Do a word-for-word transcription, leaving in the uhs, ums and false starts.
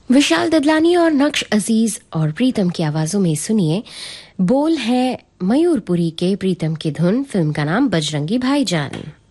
विशाल ददलानी और नक्श अजीज और प्रीतम की आवाजों में सुनिए बोल है मयूरपुरी के प्रीतम की धुन। फिल्म का नाम बजरंगी भाईजान।